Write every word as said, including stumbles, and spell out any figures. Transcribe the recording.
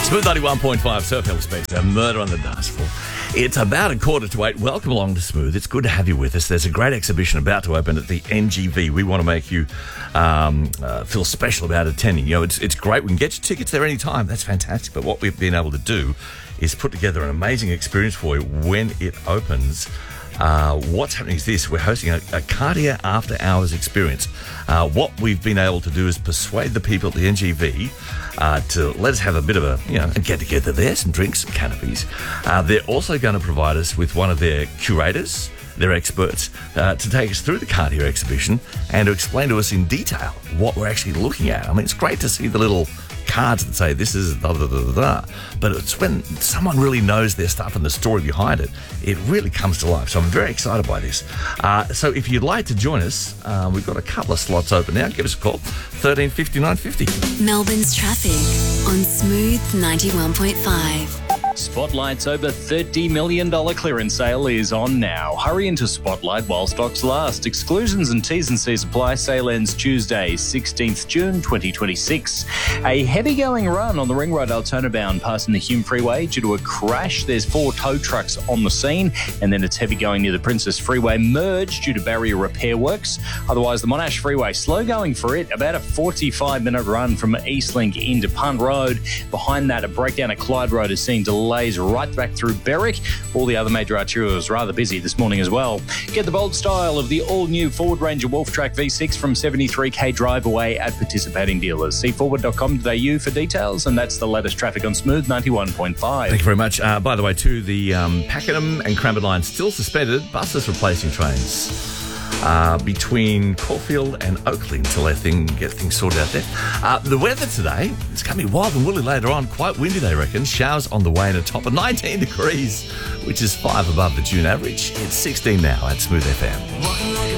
Smooth ninety-one point five, Surf Hill Spectre, Murder on the Dance Floor. It's about a quarter to eight. Welcome along to Smooth. It's good to have you with us. There's a great exhibition about to open at the N G V. We want to make you um, uh, feel special about attending. You know, it's it's great. We can get your tickets there anytime. That's fantastic. But what we've been able to do is put together an amazing experience for you when it opens. Uh, what's happening is this. We're hosting a, a Cartier After Hours experience. Uh, what we've been able to do is persuade the people at the N G V uh, to let us have a bit of a, you know, a get-together there, some drinks, some canopies. Uh, they're also going to provide us with one of their curators, their experts, uh, to take us through the Cartier exhibition and to explain to us in detail what we're actually looking at. I mean, it's great to see the little cards that say this is da da da da da, but it's when someone really knows their stuff and the story behind it, it really comes to life. So I'm very excited by this. Uh, so if you'd like to join us, uh, we've got a couple of slots open now. Give us a call, thirteen fifty, nine fifty. Melbourne's traffic on Smooth ninety-one point five. Spotlight's over thirty million dollars clearance sale is on now. Hurry into Spotlight while stocks last. Exclusions and T's and C's apply. Sale ends Tuesday, sixteenth June twenty twenty-six. A heavy-going run on the Ring Road Altona bound passing the Hume Freeway due to a crash. There's four tow trucks on the scene, and then it's heavy-going near the Princess Freeway merge due to barrier repair works. Otherwise, the Monash Freeway, slow going for it. About a forty-five minute run from Eastlink into Punt Road. Behind that, a breakdown at Clyde Road is seeing delays right back through Berwick. All the other major arterials rather busy this morning as well. Get the bold style of the all-new Ford Ranger Wolf Track V six from seventy-three k drive away at participating dealers. See forward dot com dot a u for details, and that's the latest traffic on Smooth ninety-one point five. Thank you very much. Uh, by the way, too, the um, Pakenham and Cranbourne lines still suspended. Buses replacing trains uh, between Caulfield and Oakley until they thing, get things sorted out there. Uh, the weather today, it's going to be wild and woolly later on. Quite windy, they reckon. Showers on the way and a top of nineteen degrees, which is five above the June average. It's sixteen now at Smooth F M.